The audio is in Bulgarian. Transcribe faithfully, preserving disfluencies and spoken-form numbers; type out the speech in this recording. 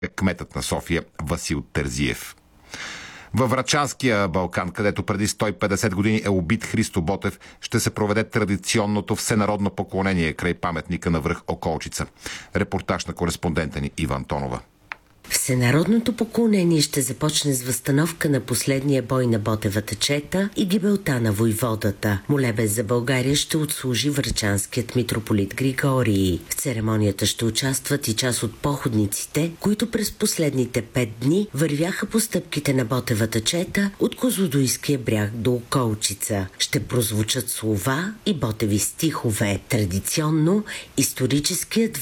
кметът на София Васил Терзиев. Във Врачанския Балкан, където преди сто и петдесет години е убит Христо Ботев, ще се проведе традиционното всенародно поклонение край паметника на връх Околчица. Репортаж на кореспондента ни Ива Антонова. Всенародното поклонение ще започне с възстановка на последния бой на Ботевата чета и гибелта на войводата. Молебен за България ще отслужи врачанският митрополит Григорий. В церемонията ще участват и част от походниците, които през последните пет дни вървяха по стъпките на Ботевата чета от Козлодуйския бряг до Околчица. Ще прозвучат слова и Ботеви стихове. Традиционно историческият